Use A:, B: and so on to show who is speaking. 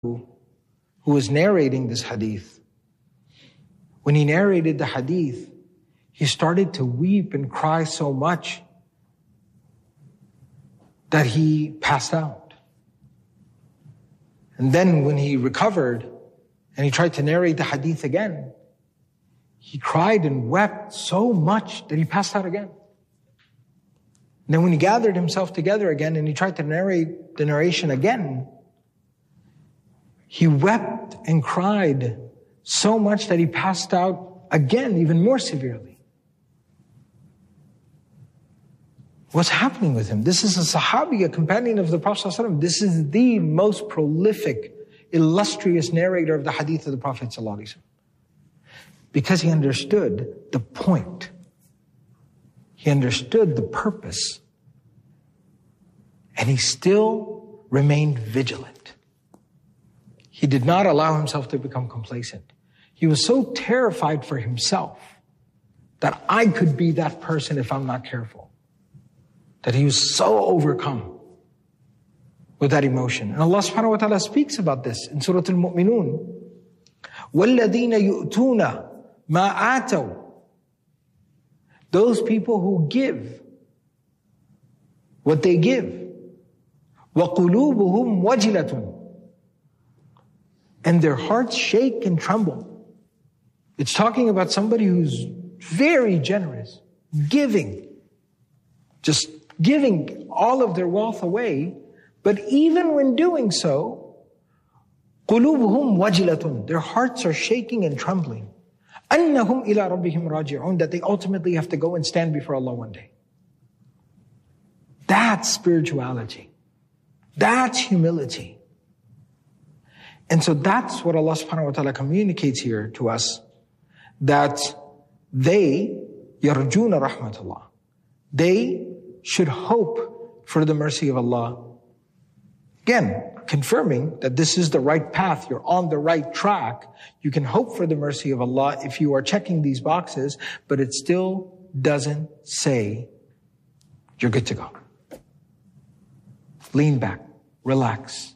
A: who was narrating this hadith, when he narrated the hadith, he started to weep and cry so much that he passed out. And then when he recovered and he tried to narrate the hadith again, he cried and wept so much that he passed out again. And then when he gathered himself together again and he tried to narrate the narration again, he wept and cried so much that he passed out again, even more severely. What's happening with him? This is a Sahabi, a companion of the Prophet ﷺ. This is the most prolific, illustrious narrator of the hadith of the Prophet ﷺ. Because he understood the point. He understood the purpose. And he still remained vigilant. He did not allow himself to become complacent. He was so terrified for himself that I could be that person if I'm not careful. That he was so overcome with that emotion. And Allah subhanahu wa ta'ala speaks about this in Surah Al-Mu'minun. وَالَّذِينَ يُؤْتُونَ مَا آتَوْا. Those people who give what they give. وَقُلُوبُهُمْ وَجِلَةٌ. And their hearts shake and tremble. It's talking about somebody who's very generous, giving, just giving all of their wealth away. But even when doing so, قُلُوبُهُمْ وَجِلَةٌ. Their hearts are shaking and trembling. أَنَّهُمْ إِلَىٰ رَبِّهِمْ رَاجِعُونَ. That they ultimately have to go and stand before Allah one day. That's spirituality. That's humility. And so that's what Allah subhanahu wa ta'ala communicates here to us, that they, يَرْجُونَ رَحْمَةَ اللَّهِ. They should hope for the mercy of Allah. Again, confirming that this is the right path, you're on the right track. You can hope for the mercy of Allah if you are checking these boxes, but it still doesn't say you're good to go. Lean back, relax.